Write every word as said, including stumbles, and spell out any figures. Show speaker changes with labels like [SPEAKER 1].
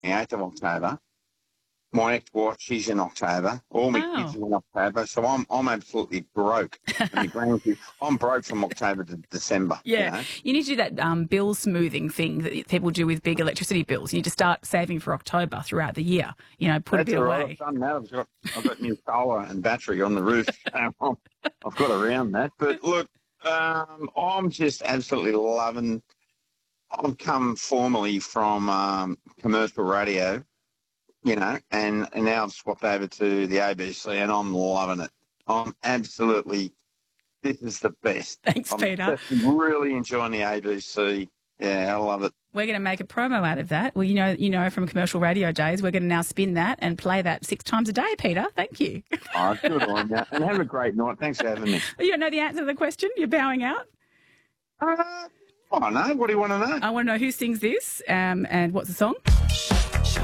[SPEAKER 1] eighth of October. My ex-wife, she's in October. All my
[SPEAKER 2] Wow.
[SPEAKER 1] kids are in October, so I'm I'm absolutely broke. And my grandkids, I'm broke from October to December.
[SPEAKER 2] Yeah,
[SPEAKER 1] You know?
[SPEAKER 2] you need to do that um, bill smoothing thing that people do with big electricity bills. You need to start saving for October throughout the year. You know, put
[SPEAKER 1] That's
[SPEAKER 2] a bit
[SPEAKER 1] all right.
[SPEAKER 2] away.
[SPEAKER 1] I've done that. I've got I've got new solar and battery on the roof. Um, I've got around that. But look, um, I'm just absolutely loving. I've come formerly from um, commercial radio, you know, and, and now I've swapped over to the A B C, and I'm loving it. I'm absolutely. This is the best.
[SPEAKER 2] Thanks,
[SPEAKER 1] I'm
[SPEAKER 2] Peter.
[SPEAKER 1] just really enjoying the A B C. Yeah, I love it.
[SPEAKER 2] We're going to make a promo out of that. Well, you know, you know, from commercial radio days, we're going to now spin that and play that six times a day, Peter. Thank you.
[SPEAKER 1] Oh, good on you. And have a great night. Thanks for having me.
[SPEAKER 2] You don't know the answer to the question? You're bowing out?
[SPEAKER 1] Uh, I don't know. What do you want to know?
[SPEAKER 2] I want to know who sings this um, and what's the song?